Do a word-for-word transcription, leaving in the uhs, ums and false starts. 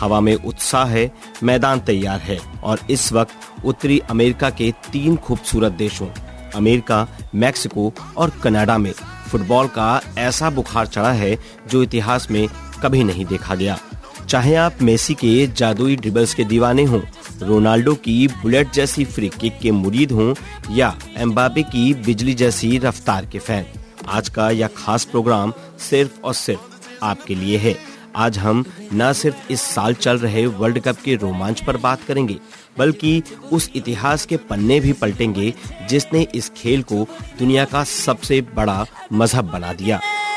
हवा में उत्साह है, मैदान तैयार है और इस वक्त उत्तरी अमेरिका के तीन खूबसूरत देशों अमेरिका, मैक्सिको और कनाडा में फुटबॉल का ऐसा बुखार चढ़ा है जो इतिहास में कभी नहीं देखा गया। चाहे आप मेसी के जादुई ड्रिबल्स के दीवाने हों, रोनाल्डो की बुलेट जैसी फ्री किक के मुरीद हों या एम्बापे की बिजली जैसी रफ्तार के फैन, आज का यह खास प्रोग्राम सिर्फ और सिर्फ आपके लिए है। आज हम न सिर्फ इस साल चल रहे वर्ल्ड कप के रोमांच पर बात करेंगे, बल्कि उस इतिहास के पन्ने भी पलटेंगे जिसने इस खेल को दुनिया का सबसे बड़ा मजहब बना दिया।